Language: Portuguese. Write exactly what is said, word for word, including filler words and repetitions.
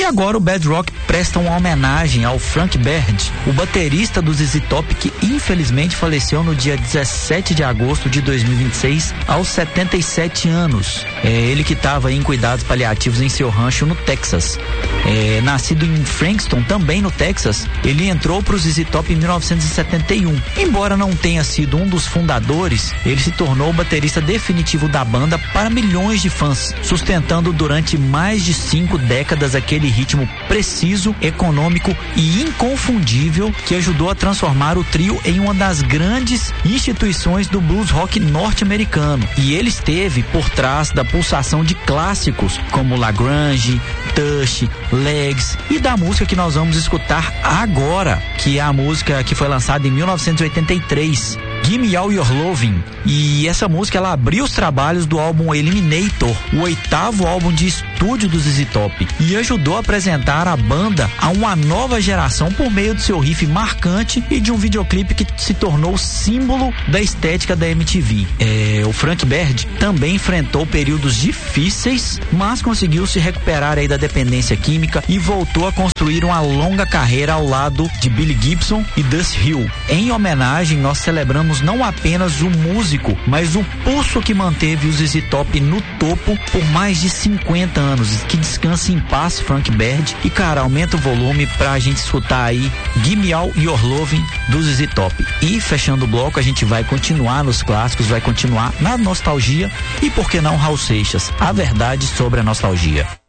E agora o Bedrock presta uma homenagem ao Frank Baird, o baterista do Z Z Top, que infelizmente faleceu no dia dezessete de agosto de dois mil e vinte e seis, aos setenta e sete anos. É ele que estava em cuidados paliativos em seu rancho no Texas. É, nascido em Frankston, também no Texas, ele entrou para o Z Z Top em mil novecentos e setenta e um. Embora não tenha sido um dos fundadores, ele se tornou o baterista definitivo da banda para milhões de fãs, sustentando durante mais de cinco décadas aquele ritmo preciso, econômico e inconfundível que ajudou a transformar o trio em uma das grandes instituições do blues rock norte-americano. E ele esteve por trás da pulsação de clássicos como La Grange, Tush, Legs e da música que nós vamos escutar agora, que é a música que foi lançada em mil novecentos e oitenta e três, Gimme All Your Lovin'. E essa música ela abriu os trabalhos do álbum Eliminator, o oitavo álbum de estúdio do Z Z Top, e ajudou a apresentar a banda a uma nova geração por meio do seu riff marcante e de um videoclipe que se tornou símbolo da estética da M T V. É, o Frank Baird também enfrentou períodos difíceis, mas conseguiu se recuperar aí da dependência química e voltou a construir uma longa carreira ao lado de Billy Gibson e Dusty Hill. Em homenagem, nós celebramos não apenas o músico, mas o pulso que manteve o Z Z Top no topo por mais de cinquenta anos. Que descanse em paz, Frank Baird. E cara, aumenta o volume pra gente escutar aí Gimme All Your Lovin' do Z Z Top. E fechando o bloco, a gente vai continuar nos clássicos, vai continuar na nostalgia e por que não Raul Seixas, a verdade sobre a nostalgia.